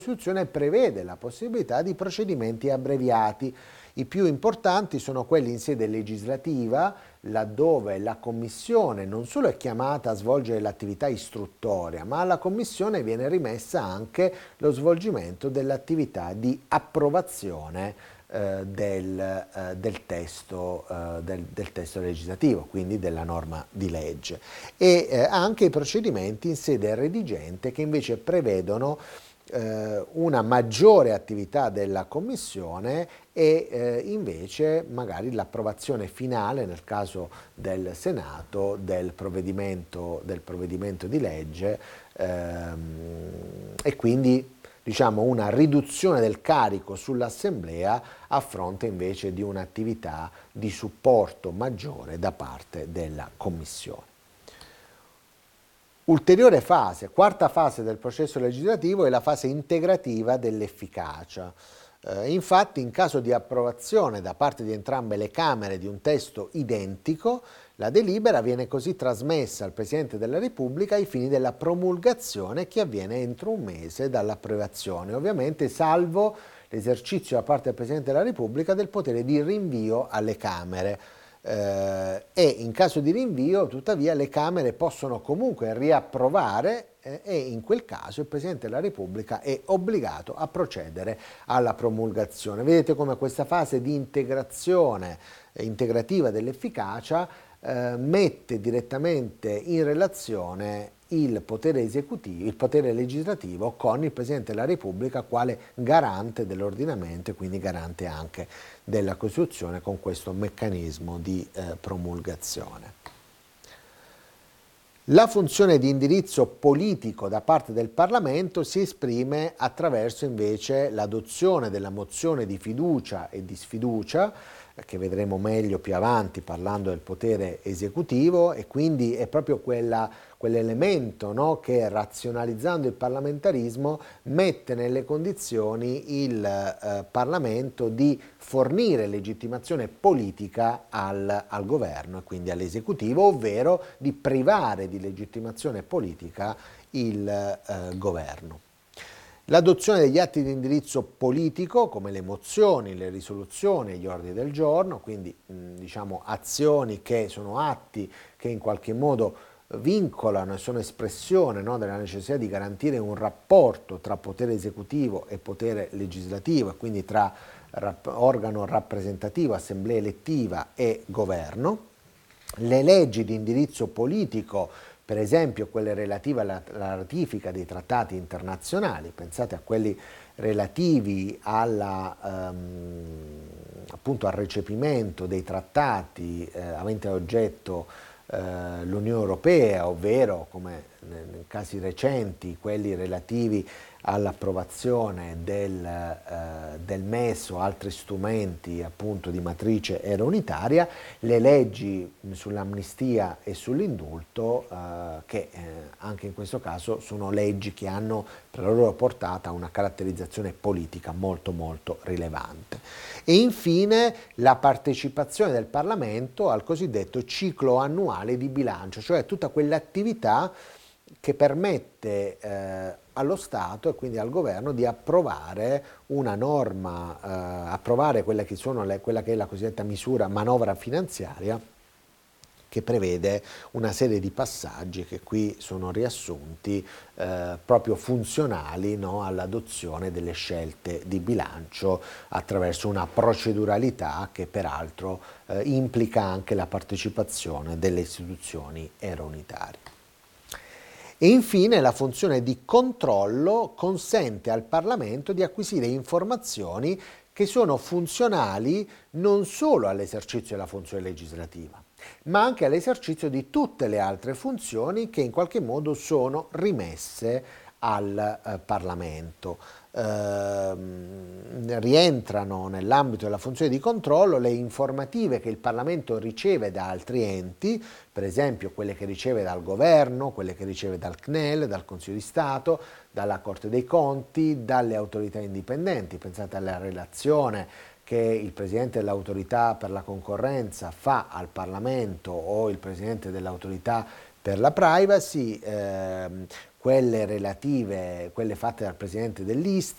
Costituzione prevede la possibilità di procedimenti abbreviati. I più importanti sono quelli in sede legislativa, laddove la Commissione non solo è chiamata a svolgere l'attività istruttoria, ma alla Commissione viene rimessa anche lo svolgimento dell'attività di approvazione del testo legislativo, quindi della norma di legge, e anche i procedimenti in sede redigente che invece prevedono una maggiore attività della Commissione e invece magari l'approvazione finale, nel caso del Senato, del provvedimento di legge, e quindi diciamo una riduzione del carico sull'Assemblea a fronte invece di un'attività di supporto maggiore da parte della Commissione. Ulteriore fase, quarta fase del processo legislativo è la fase integrativa dell'efficacia. Infatti, in caso di approvazione da parte di entrambe le Camere di un testo identico, la delibera viene così trasmessa al Presidente della Repubblica ai fini della promulgazione che avviene entro un mese dall'approvazione, ovviamente salvo l'esercizio da parte del Presidente della Repubblica del potere di rinvio alle Camere. E in caso di rinvio, tuttavia, le Camere possono comunque riapprovare e in quel caso il Presidente della Repubblica è obbligato a procedere alla promulgazione. Vedete come questa fase di integrativa dell'efficacia mette direttamente in relazione il potere esecutivo, il potere legislativo con il Presidente della Repubblica quale garante dell'ordinamento e quindi garante anche della Costituzione con questo meccanismo di promulgazione. La funzione di indirizzo politico da parte del Parlamento si esprime attraverso invece l'adozione della mozione di fiducia e di sfiducia, che vedremo meglio più avanti parlando del potere esecutivo, e quindi è proprio quell'elemento, no, che razionalizzando il parlamentarismo mette nelle condizioni il Parlamento di fornire legittimazione politica al governo e quindi all'esecutivo, ovvero di privare di legittimazione politica il governo. L'adozione degli atti di indirizzo politico, come le mozioni, le risoluzioni e gli ordini del giorno, quindi diciamo azioni che sono atti che in qualche modo vincolano e sono espressione, no, della necessità di garantire un rapporto tra potere esecutivo e potere legislativo e quindi tra organo rappresentativo, assemblea elettiva e governo. Le leggi di indirizzo politico, per esempio quelle relative alla ratifica dei trattati internazionali, pensate a quelli relativi appunto al recepimento dei trattati aventi ad oggetto l'Unione Europea, ovvero come nei casi recenti quelli relativi all'approvazione del MES o altri strumenti appunto di matrice eurounitaria, le leggi sull'amnistia e sull'indulto che anche in questo caso sono leggi che hanno per la loro portata una caratterizzazione politica molto molto rilevante. E infine la partecipazione del Parlamento al cosiddetto ciclo annuale di bilancio, cioè tutta quell'attività che permette allo Stato e quindi al governo di approvare una norma, approvare quella che è la cosiddetta misura manovra finanziaria, che prevede una serie di passaggi che qui sono riassunti proprio funzionali, no, all'adozione delle scelte di bilancio attraverso una proceduralità che peraltro implica anche la partecipazione delle istituzioni eurounitarie. E infine la funzione di controllo consente al Parlamento di acquisire informazioni che sono funzionali non solo all'esercizio della funzione legislativa, ma anche all'esercizio di tutte le altre funzioni che in qualche modo sono rimesse al Parlamento. Rientrano nell'ambito della funzione di controllo le informative che il Parlamento riceve da altri enti, per esempio quelle che riceve dal governo, quelle che riceve dal CNEL, dal Consiglio di Stato, dalla Corte dei Conti, dalle autorità indipendenti. Pensate alla relazione che il Presidente dell'Autorità per la concorrenza fa al Parlamento o il Presidente dell'Autorità per la privacy, quelle relative, quelle fatte dal presidente dell'Istat,